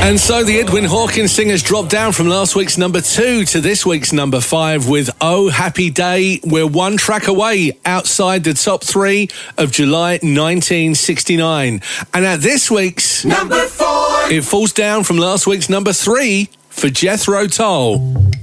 And so the Edwin Hawkins singers dropped down from last week's number 2 to this week's number 5 with Oh Happy Day. We're one track away outside the top 3 of July 1969. And at this week's number 4, it falls down from last week's number 3 for Jethro Tull.